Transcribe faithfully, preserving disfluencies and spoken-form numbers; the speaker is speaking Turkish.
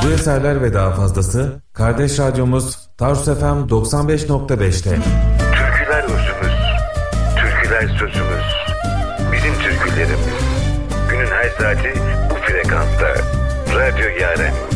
Bu eserler ve daha fazlası kardeş radyomuz Tarsus F M doksan beş nokta beş'te. Türküler özümüz, türküler sözümüz, bizim türkülerimiz. Günün her saati bu frekansta. Radyo Yaren.